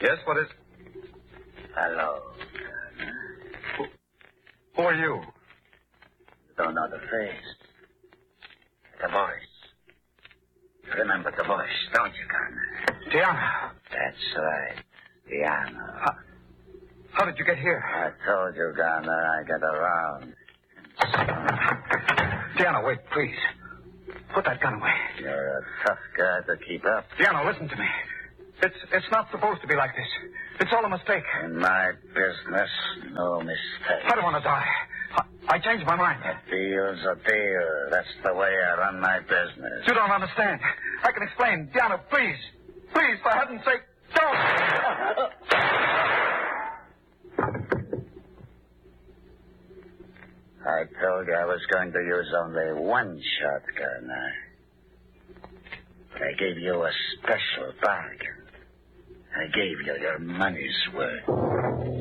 Yes, what is... Hello. Who are you? You don't know the face. The voice. You remember the voice, don't you, Garner? Diana. That's right. Diana. How did you get here? I told you, Garner, I get around. Diana, wait, please. Put that gun away. You're a tough guy to keep up. Diana, listen to me. It's not supposed to be like this. It's all a mistake. In my business, no mistake. I don't want to die. I changed my mind. A deal's a deal. That's the way I run my business. You don't understand. I can explain. Diana, please. Please, for heaven's sake, don't. I told you I was going to use only one shotgun. I gave you a special bargain. I gave you your money's worth.